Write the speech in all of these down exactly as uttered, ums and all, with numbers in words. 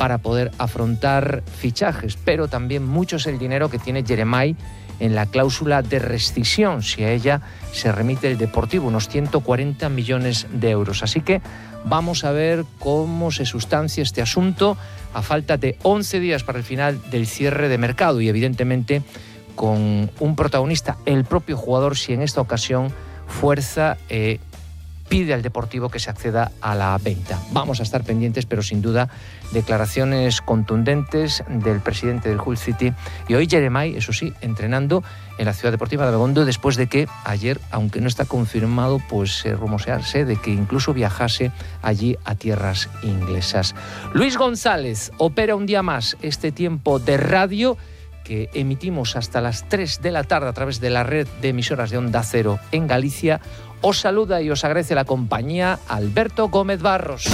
para poder afrontar fichajes, pero también mucho es el dinero que tiene Yeremay en la cláusula de rescisión, si a ella se remite el Deportivo, unos ciento cuarenta millones de euros. Así que vamos a ver cómo se sustancia este asunto a falta de once días para el final del cierre de mercado y evidentemente con un protagonista, el propio jugador, si en esta ocasión fuerza eh, pide al Deportivo que se acceda a la venta. Vamos a estar pendientes, pero sin duda declaraciones contundentes del presidente del Hull City y hoy Yeremay, eso sí, entrenando en la Ciudad Deportiva de Abegondo después de que ayer, aunque no está confirmado, pues se rumorearse de que incluso viajase allí a tierras inglesas. Luis González opera un día más este tiempo de radio que emitimos hasta las tres de la tarde a través de la red de emisoras de Onda Cero en Galicia. Os saluda y os agradece la compañía Alberto Gómez Barros.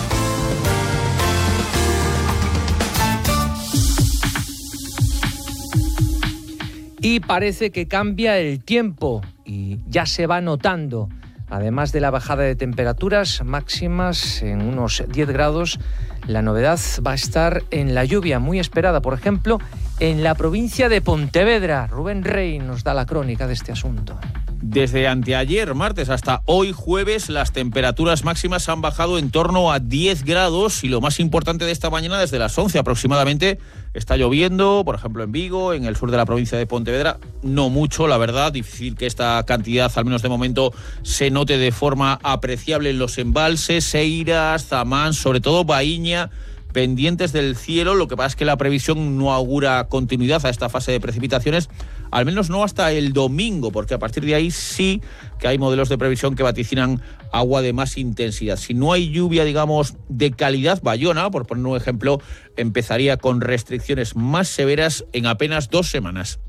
Y parece que cambia el tiempo y ya se va notando. Además de la bajada de temperaturas máximas en unos diez grados, la novedad va a estar en la lluvia muy esperada, por ejemplo, en la provincia de Pontevedra. Rubén Rey nos da la crónica de este asunto. Desde anteayer, martes, hasta hoy, jueves, las temperaturas máximas han bajado en torno a diez grados y lo más importante de esta mañana, desde las once aproximadamente, está lloviendo, por ejemplo en Vigo, en el sur de la provincia de Pontevedra, no mucho, la verdad, difícil que esta cantidad, al menos de momento, se note de forma apreciable en los embalses, Seiras, Zamán, sobre todo Baíña, pendientes del cielo. Lo que pasa es que la previsión no augura continuidad a esta fase de precipitaciones, al menos no hasta el domingo, porque a partir de ahí sí que hay modelos de previsión que vaticinan agua de más intensidad. Si no hay lluvia, digamos, de calidad, Bayona, por poner un ejemplo, empezaría con restricciones más severas en apenas dos semanas.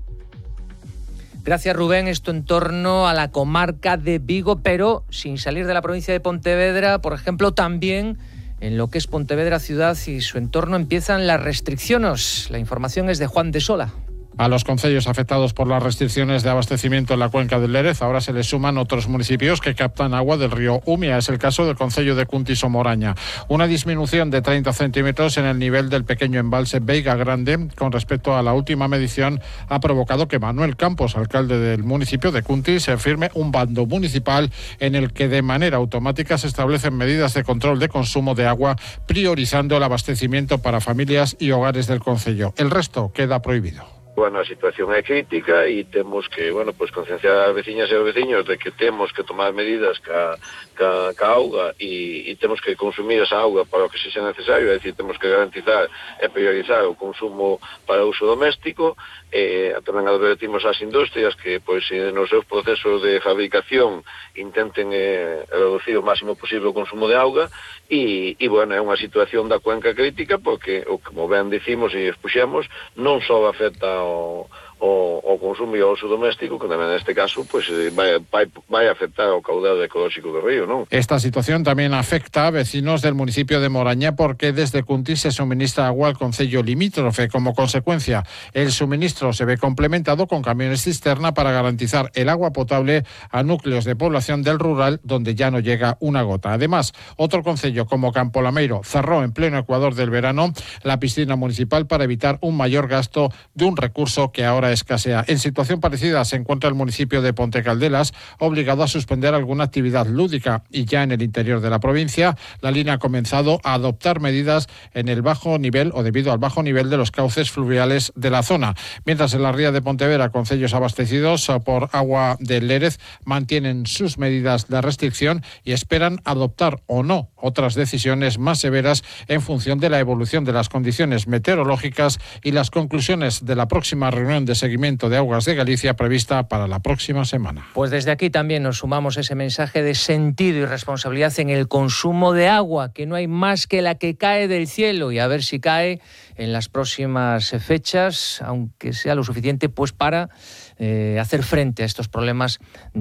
Gracias, Rubén. Esto en torno a la comarca de Vigo, pero sin salir de la provincia de Pontevedra, por ejemplo, también en lo que es Pontevedra ciudad y su entorno empiezan las restricciones. La información es de Juan de Sola. A los concellos afectados por las restricciones de abastecimiento en la cuenca del Lérez ahora se les suman otros municipios que captan agua del río Umia. Es el caso del concello de Cuntis o Moraña. Una disminución de treinta centímetros en el nivel del pequeño embalse Veiga Grande con respecto a la última medición ha provocado que Manuel Campos, alcalde del municipio de Cuntis, firme un bando municipal en el que de manera automática se establecen medidas de control de consumo de agua, priorizando el abastecimiento para familias y hogares del concello. El resto queda prohibido. Bueno, a situación é crítica e temos que, bueno, pues concienciar as veciñas e os veciños de que temos que tomar medidas ca, ca, ca auga e, e temos que consumir esa auga para o que sexa necesario, é dicir, temos que garantizar e priorizar o consumo para uso doméstico. Eh, tamén advertimos ás industrias que, pois, nos seus procesos de fabricación intenten eh, reducir o máximo posible o consumo de auga e, e, bueno, é unha situación da cuenca crítica porque, o como ben dicimos e expuxemos, non só afecta O, o, o consumo e o uso doméstico, que tamén neste caso pues, vai, vai, vai afectar ao caudal ecolóxico do río, non? Esta situación tamén afecta a vecinos del municipio de Moraña porque desde Cuntis se suministra agua al concello limítrofe. Como consecuencia, el suministro se ve complementado con camiones cisterna para garantizar el agua potable a núcleos de población del rural donde ya no llega una gota. Además, otro concello como Campolameiro cerró en pleno ecuador del verano la piscina municipal para evitar un mayor gasto de un recurso que ahora escasea. En situación parecida se encuentra el municipio de Ponte Caldelas, obligado a suspender alguna actividad lúdica, y ya en el interior de la provincia la línea ha comenzado a adoptar medidas en el bajo nivel o debido al bajo nivel de los cauces fluviales de la zona. Mientras en la ría de Pontevedra, concellos abastecidos por agua del Lérez mantienen sus medidas de restricción y esperan adoptar o no otras decisiones más severas en función de la evolución de las condiciones meteorológicas y las conclusiones de la próxima reunión de seguimiento de aguas de Galicia prevista para la próxima semana. Pues desde aquí también nos sumamos ese mensaje de sentido y responsabilidad en el consumo de agua, que no hay más que la que cae del cielo, y a ver si cae en las próximas fechas, aunque sea lo suficiente pues para eh, hacer frente a estos problemas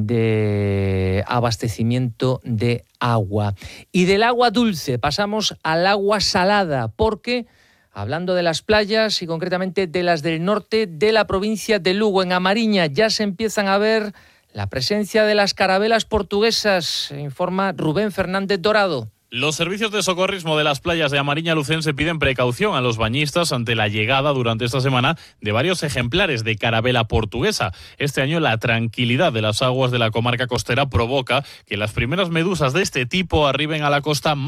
de abastecimiento de agua. Y del agua dulce pasamos al agua salada, porque hablando de las playas y concretamente de las del norte de la provincia de Lugo, en Amariña, ya se empiezan a ver la presencia de las carabelas portuguesas, informa Rubén Fernández Dorado. Los servicios de socorrismo de las playas de Amariña Lucense piden precaución a los bañistas ante la llegada durante esta semana de varios ejemplares de carabela portuguesa. Este año la tranquilidad de las aguas de la comarca costera provoca que las primeras medusas de este tipo arriben a la costa